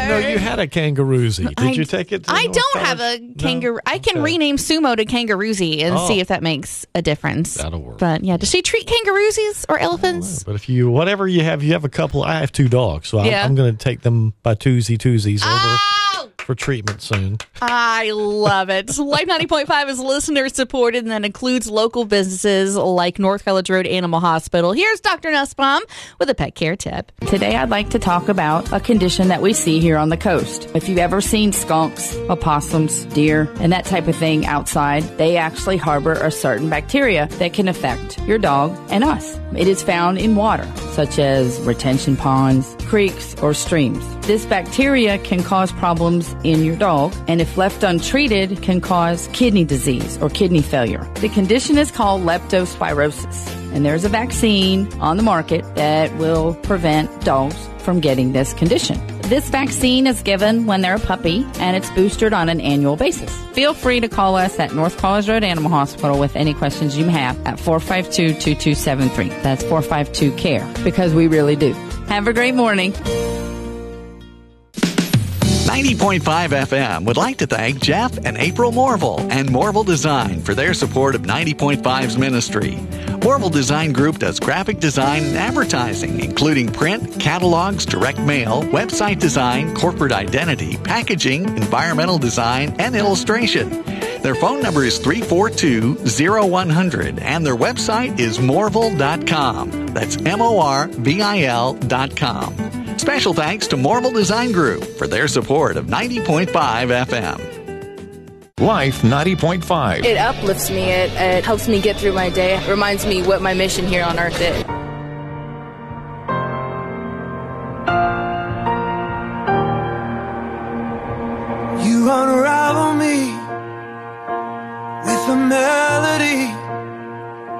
know you had a Kangaroozy. Did you take it to I North don't College? have a kangaroo. No? I can Okay. rename Sumo to Kangaroozy and see if that makes a difference. That'll work. But yeah, does she treat kangaroosies or elephants? But if you, whatever you have a couple. I have 2 dogs, so Yeah. I'm going to take them by twosies over Oh! for treatment soon. I love it. Life 90.5 is listener supported and that includes local businesses like North College Road Animal Hospital. Here's Dr. Nussbaum with a pet care tip. Today I'd like to talk about a condition that we see here on the coast. If you've ever seen skunks, opossums, deer, and that type of thing outside, they actually harbor a certain bacteria that can affect your dog and us. It is found in water, such as retention ponds, creeks, or streams. This bacteria can cause problems in your dog, and if left untreated, can cause kidney disease or kidney failure. The condition is called leptospirosis, and there's a vaccine on the market that will prevent dogs from getting this condition. This vaccine is given when they're a puppy, and it's boosted on an annual basis. Feel free to call us at North College Road Animal Hospital with any questions you have at 452-2273. That's 452-CARE, because we really do. Have a great morning. 90.5 FM would like to thank Jeff and April Morville and Morville Design for their support of 90.5's ministry. Morville Design Group does graphic design and advertising, including print, catalogs, direct mail, website design, corporate identity, packaging, environmental design, and illustration. Their phone number is 342-0100, and their website is morville.com. That's MORVIL.com. Special thanks to Morville Design Group for their support of 90.5 FM. Life 90.5. It uplifts me. It helps me get through my day. It reminds me what my mission here on earth is. You unravel me with a melody.